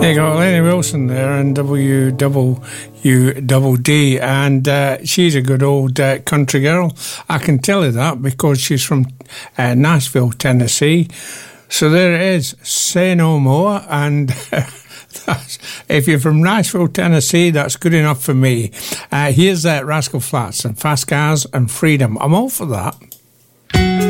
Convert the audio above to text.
There you go, Lenny Wilson there, and WWD, and she's a good old country girl. I can tell you that because she's from Nashville, Tennessee. So there it is, Say No More, and if you're from Nashville, Tennessee, that's good enough for me. Here's Rascal Flatts and Fast Cars and Freedom. I'm all for that.